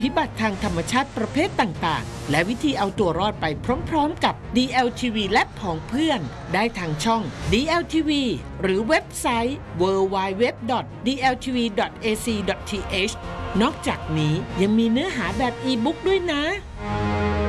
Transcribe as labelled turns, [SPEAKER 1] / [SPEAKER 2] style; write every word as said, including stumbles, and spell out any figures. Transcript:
[SPEAKER 1] พิบัติทางธรรมชาติประเภทต่างๆและวิธีเอาตัวรอดไปพร้อมๆกับ ดี แอล ที วี และผองเพื่อนได้ทางช่อง ดี แอล ที วี หรือเว็บไซต์ ดับเบิลยู ดับเบิลยู ดับเบิลยู ดอท ดี แอล ที วี ดอท เอ ซี ดอท ที เอช นอกจากนี้ยังมีเนื้อหาแบบอีบุ๊กด้วยนะ